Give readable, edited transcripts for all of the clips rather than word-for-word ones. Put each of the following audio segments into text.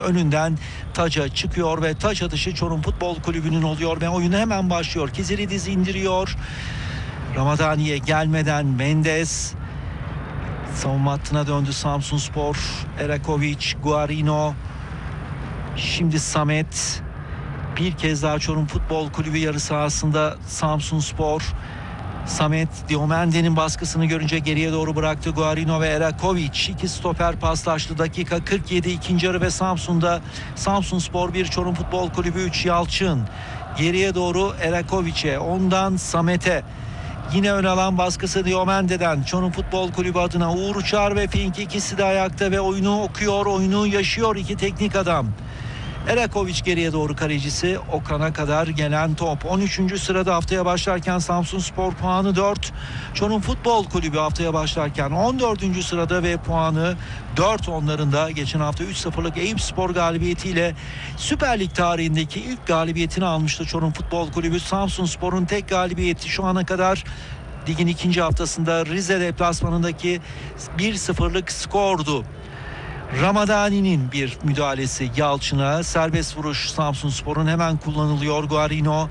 önünden taca çıkıyor ve taç atışı Çorum Futbol Kulübü'nün oluyor ve oyunu hemen başlıyor. Kiziridis indiriyor. Ramadani'ye gelmeden Mendes savunma hattına döndü Samsunspor. Erakovic, Guarino, şimdi Samet. Bir kez daha Çorum Futbol Kulübü yarı sahasında Samsunspor. Samet Diomende'nin baskısını görünce geriye doğru bıraktı. Guarino ve Erakovic iki stoper paslaştı. Dakika 47 ikinci yarı ve Samsunspor 1 Çorum Futbol Kulübü 3. Yalçın geriye doğru Erakovic'e, ondan Samet'e. Yine ön alan baskısı Diomende'den. Çorum Futbol Kulübü adına Uğur Uçar ve Fink ikisi de ayakta ve oyunu okuyor, oyunu yaşıyor iki teknik adam. Erakovic geriye doğru kalecisi, Okan'a kadar gelen top. 13. sırada haftaya başlarken Samsunspor puanı 4. Çorum Futbol Kulübü haftaya başlarken 14. sırada ve puanı 4 onlarında. Geçen hafta 3-0'lık Eyüpspor galibiyetiyle Süper Lig tarihindeki ilk galibiyetini almıştı Çorum Futbol Kulübü. Samsunspor'un tek galibiyeti şu ana kadar ligin ikinci haftasında Rize deplasmanındaki 1-0'lık skordu. Ramadani'nin bir müdahalesi Yalçın'a, serbest vuruş Samsunspor'un hemen kullanılıyor. Guarino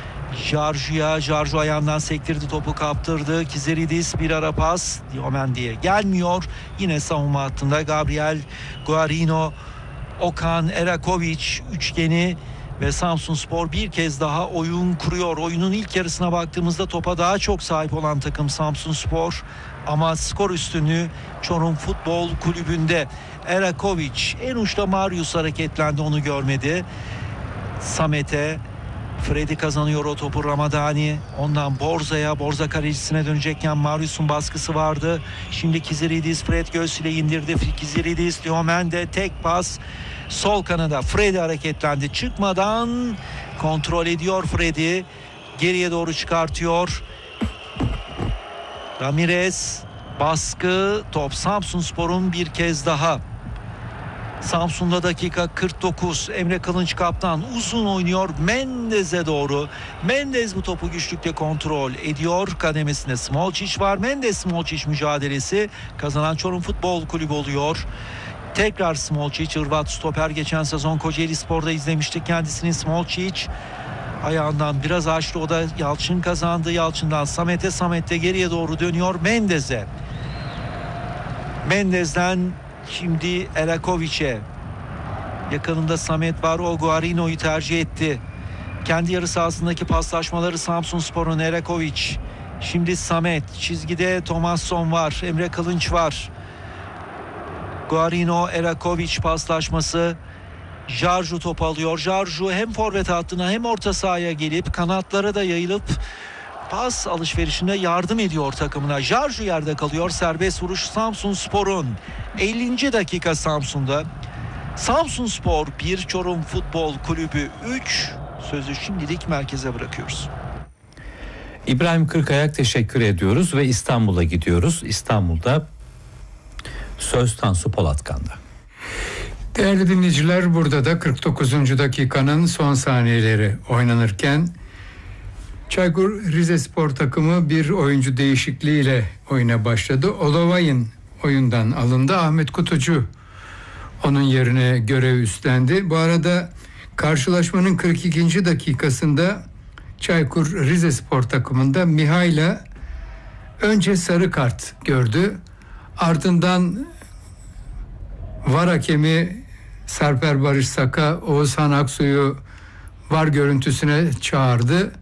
Jarju ayağından sektirdi, topu kaptırdı. Kiziridis bir ara pas Diomende'ye gelmiyor. Yine savunma hattında Gabriel, Guarino, Okan, Erakovic üçgeni ve Samsunspor bir kez daha oyun kuruyor. Oyunun ilk yarısına baktığımızda topa daha çok sahip olan takım Samsunspor ama skor üstünlüğü Çorum Futbol Kulübü'nde. Erakovic en uçta, Marius hareketlendi, onu görmedi. Samet'e, Freddy kazanıyor o topu. Ramadani ondan Borza kalecisine dönecekken Marius'un baskısı vardı. Şimdi Kiziridis Fred göğsüyle indirdi. Kiziridis, Diomende tek pas sol kanada. Freddy hareketlendi, çıkmadan kontrol ediyor Freddy, geriye doğru çıkartıyor. Ramirez, baskı, top Samsunspor'un bir kez daha. Samsun'da dakika 49. Emre Kılınç kaptan uzun oynuyor Mendes'e doğru. Mendes bu topu güçlükle kontrol ediyor. Kademesinde Smolcic var. Mendes-Smolcic mücadelesi kazanan Çorum Futbol Kulübü oluyor. Tekrar Smolcic, Hırvat stoper, geçen sezon Kocaelispor'da izlemiştik kendisini. Smolcic ayağından biraz açtı, o da Yalçın kazandı. Yalçın'dan Samet'e, Samet'te geriye doğru dönüyor Mendes'e. Mendes'den şimdi Erakovic'e. Yakınında Samet var, o Guarino'yu tercih etti. Kendi yarı sahasındaki paslaşmaları Samsunspor'un. Erakovic, şimdi Samet çizgide, Tomasson var, Emre Kılınç var. Guarino, Erakovic paslaşması. Jarju top alıyor. Jarju hem forvet hattına hem orta sahaya gelip kanatlara da yayılıp pas alışverişine yardım ediyor takımına. Jarju yerde kalıyor. Serbest vuruş Samsunspor'un. 50. dakika Samsun'da. Samsunspor 1, Çorum Futbol Kulübü 3. Sözü şimdilik merkeze bırakıyoruz. İbrahim Kırkayak teşekkür ediyoruz ve İstanbul'a gidiyoruz. İstanbul'da söz Tansu Polatkan'da. Değerli dinleyiciler, burada da 49. dakikanın son saniyeleri oynanırken Çaykur Rizespor takımı bir oyuncu değişikliğiyle oyuna başladı. Olovay'ın oyundan alındı. Ahmet Kutucu onun yerine görev üstlendi. Bu arada karşılaşmanın 42. dakikasında Çaykur Rizespor takımında Mihaila önce sarı kart gördü. Ardından VAR hakemi Sarper Barış Saka, Oğuzhan Aksu'yu VAR görüntüsüne çağırdı.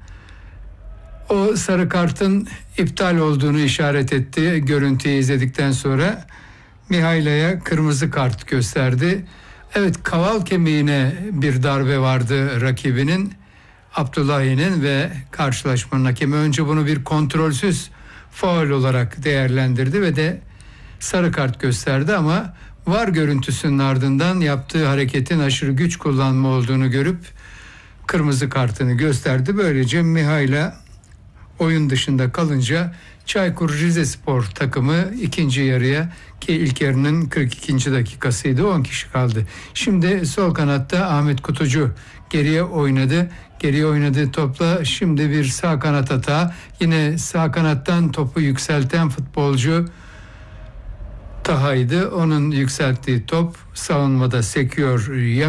O sarı kartın iptal olduğunu işaret etti. Görüntüyü izledikten sonra Mihaila'ya kırmızı kart gösterdi. Evet, kaval kemiğine bir darbe vardı rakibinin, Abdullahi'nin, ve karşılaşmanın hakemi önce bunu bir kontrolsüz faul olarak değerlendirdi ve de sarı kart gösterdi ama VAR görüntüsünün ardından yaptığı hareketin aşırı güç kullanma olduğunu görüp kırmızı kartını gösterdi. Böylece Mihaila oyun dışında kalınca Çaykur Rizespor takımı ikinci yarıya, ki ilk yarının 42. dakikasıydı, 10 kişi kaldı. Şimdi sol kanatta Ahmet Kutucu geriye oynadı. Geriye oynadığı topla şimdi bir sağ kanat hata. Yine sağ kanattan topu yükselten futbolcu Taha'ydı. Onun yükselttiği top savunmada sekiyor.